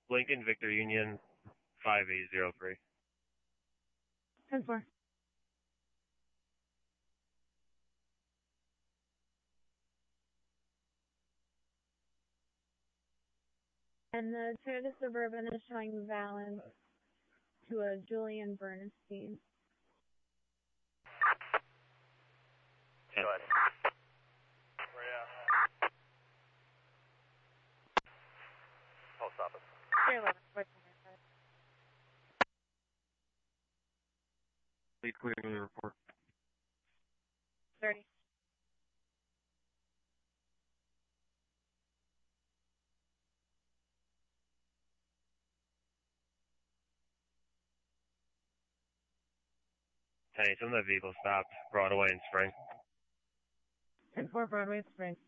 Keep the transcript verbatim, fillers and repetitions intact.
Lincoln Victor Union five eight zero three. ten four. And the Toyota Suburban is showing Valence to a Julian Bernstein. Ten. Go ahead. Where you at? Post office. three eleven. Lead clear to the report. thirty. Hey, some of that vehicle stopped Broadway and Spring. ten four Broadway Spring.